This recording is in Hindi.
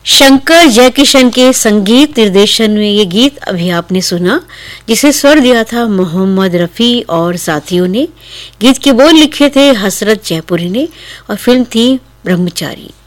शंकर जयकिशन के संगीत निर्देशन में ये गीत अभी आपने सुना, जिसे स्वर दिया था मोहम्मद रफी और साथियों ने। गीत के बोल लिखे थे हसरत जयपुरी ने और फिल्म थी ब्रह्मचारी।